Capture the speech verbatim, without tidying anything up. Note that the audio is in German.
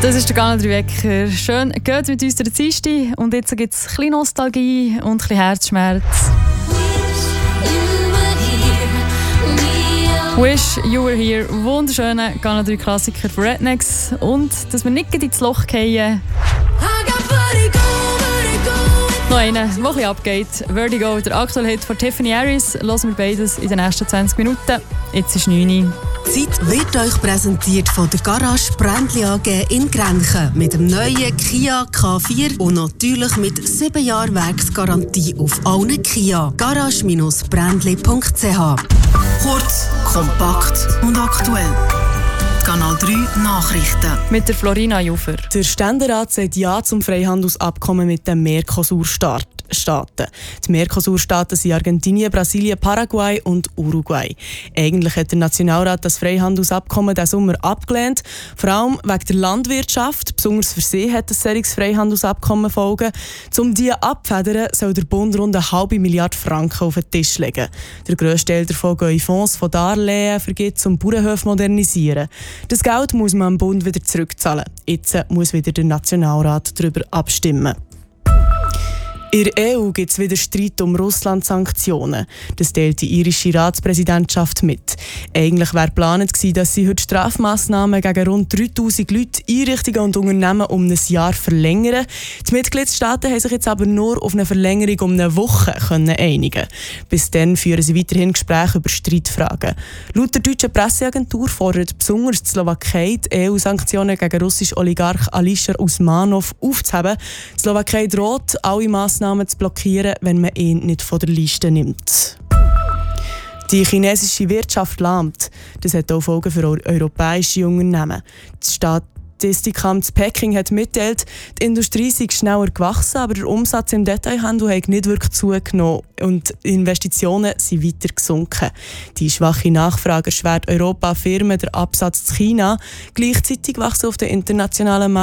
Das ist der Ghana drei Wecker. Schön, geht mit uns der Dienstag und jetzt gibt es ein bisschen Nostalgie und ein bisschen Herzschmerz. Wish You Were Here, wunderschöne Ghana drei Klassiker von Rednecks. Und dass wir nicht ins Loch fallen. Noch einer, der ein bisschen abgeht. Vertigo, der aktuelle Hit von Tiffany Harris. Hören wir beides in den nächsten zwanzig Minuten. Jetzt ist neun Uhr. Die Zeit wird euch präsentiert von der Garage Brändli A G in Grenchen mit dem neuen Kia K vier und natürlich mit sieben Jahren Werksgarantie auf allen Kia. garage Bindestrich brändli punkt c h. Kurz, kompakt und aktuell. Kanal drei Nachrichten. Mit der Florina Jufer. Der Ständerat sagt Ja zum Freihandelsabkommen mit den Mercosur-Staaten. Die Mercosur-Staaten sind Argentinien, Brasilien, Paraguay und Uruguay. Eigentlich hat der Nationalrat das Freihandelsabkommen diesen Sommer abgelehnt, vor allem wegen der Landwirtschaft. Besonders für sie hat ein solches Freihandelsabkommen folgen. Um diese abzufedern, soll der Bund rund eine halbe Milliarde Franken auf den Tisch legen. Der grösste Teil davon geht in Fonds von Darlehen vergibt, um Bauernhöfe modernisieren. Das Geld muss man am Bund wieder zurückzahlen. Jetzt muss wieder der Nationalrat darüber abstimmen. In der E U gibt es wieder Streit um Russland-Sanktionen. Das teilt die irische Ratspräsidentschaft mit. Eigentlich wäre geplant gewesen, dass sie heute Strafmassnahmen gegen rund dreitausend Leute, Einrichtungen und Unternehmen um ein Jahr verlängern. Die Mitgliedstaaten haben sich jetzt aber nur auf eine Verlängerung um eine Woche können einigen. Bis dann führen sie weiterhin Gespräche über Streitfragen. Laut der deutschen Presseagentur fordert besonders die Slowakei, die E U-Sanktionen gegen russischen Oligarch Alisher Usmanov aufzuheben. Die Slowakei droht, alle Massnahmen zu blockieren, wenn man ihn nicht von der Liste nimmt. Die chinesische Wirtschaft lahmt. Das hat auch Folgen für europäische Unternehmen. Die Statistikamt Peking hat mitteilt, die Industrie sei schneller gewachsen, aber der Umsatz im Detailhandel hat nicht wirklich zugenommen und Investitionen sind weiter gesunken. Die schwache Nachfrage erschwert Europa Firmen den Absatz zu China. Gleichzeitig wachsen auf den internationalen Markt